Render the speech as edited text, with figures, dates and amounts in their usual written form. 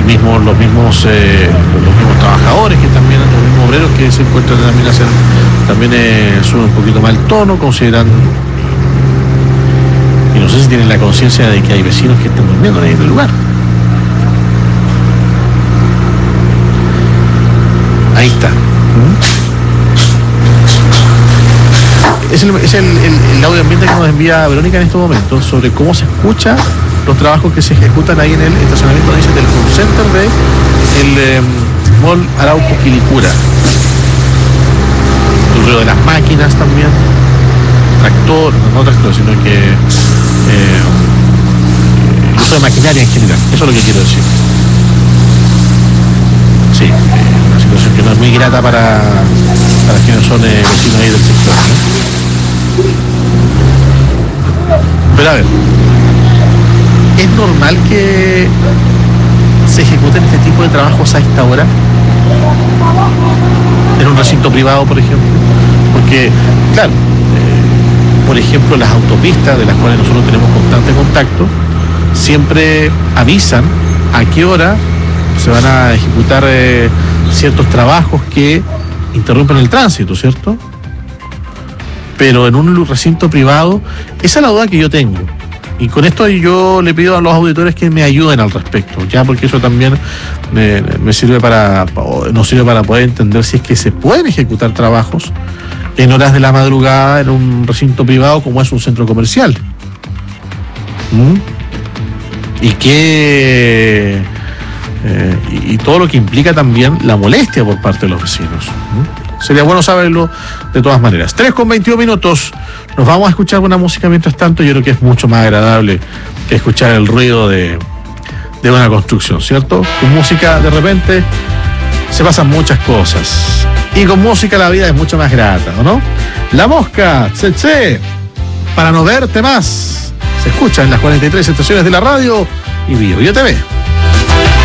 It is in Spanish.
los mismos trabajadores, que también los mismos obreros que se encuentran también suben un poquito más el tono, consideran, y no sé si tienen la conciencia de que hay vecinos que están durmiendo ahí en el lugar. Ahí está. Es el audio ambiente que nos envía Verónica en estos momentos sobre cómo se escucha los trabajos que se ejecutan ahí en el estacionamiento, dice, del home center de el Mall Arauco Quilicura. El ruido de las máquinas también, no tractor, sino que el uso de maquinaria en general. Eso es lo que quiero decir. Sí, una situación que no es muy grata para quienes son vecinos ahí del sector, ¿no? Pero a ver, ¿es normal que se ejecuten este tipo de trabajos a esta hora? En un recinto privado, por ejemplo. Porque, claro, por ejemplo, las autopistas, de las cuales nosotros tenemos constante contacto, siempre avisan a qué hora se van a ejecutar ciertos trabajos que interrumpen el tránsito, ¿cierto? Pero en un recinto privado, esa es la duda que yo tengo. Y con esto yo le pido a los auditores que me ayuden al respecto, ya, porque eso también nos sirve para poder entender si es que se pueden ejecutar trabajos en horas de la madrugada en un recinto privado como es un centro comercial. Y todo lo que implica también la molestia por parte de los vecinos. Sería bueno saberlo de todas maneras. 3:21. Nos vamos a escuchar una música mientras tanto. Yo creo que es mucho más agradable que escuchar el ruido de una construcción, ¿cierto? Con música de repente se pasan muchas cosas. Y con música la vida es mucho más grata, ¿o no? La Mosca, Tsetse, para no verte más. Se escucha en las 43 estaciones de la radio y Bio TV.